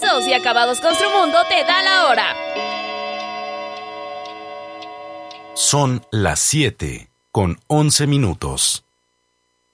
Acabados y Acabados Construmundo te da la hora. Son las 7:11.